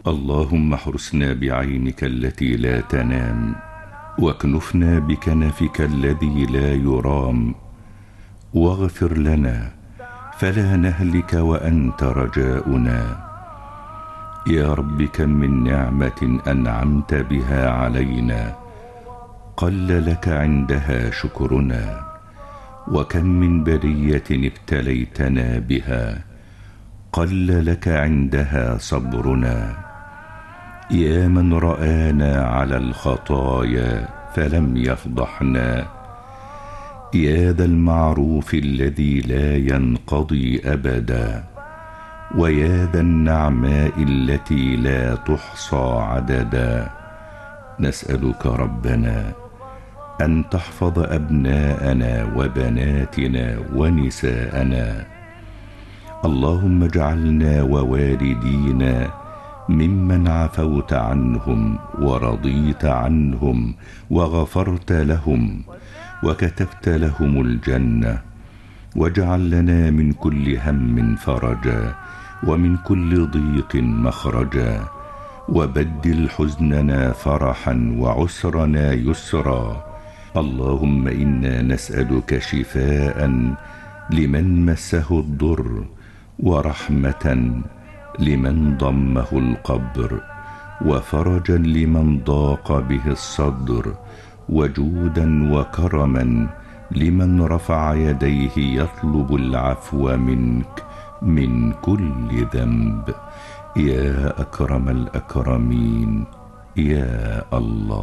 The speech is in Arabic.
اللهم احرسنا بعينك التي لا تنام، واكنفنا بكنفك الذي لا يرام، واغفر لنا فلا نهلك وأنت رجاؤنا. يا رب كم من نعمة أنعمت بها علينا قل لك عندها شكرنا، وكم من بلية ابتليتنا بها قل لك عندها صبرنا. يا من رآنا على الخطايا فلم يفضحنا، يا ذا المعروف الذي لا ينقضي أبدا، ويا ذا النعماء التي لا تحصى عددا. نسألك ربنا أن تحفظ أبناءنا وبناتنا ونساءنا. اللهم اجعلنا ووالدينا ممن عفوت عنهم ورضيت عنهم وغفرت لهم وكتبت لهم الجنة، واجعل لنا من كل هم فرجا ومن كل ضيق مخرجا، وبدل حزننا فرحا وعسرنا يسرا. اللهم إنا نسألك شفاء لمن مسه الضر، ورحمة لمن ضمه القبر، وفرجا لمن ضاق به الصدر، وجودا وكرما لمن رفع يديه يطلب العفو منك من كل ذنب. يا أكرم الأكرمين يا الله.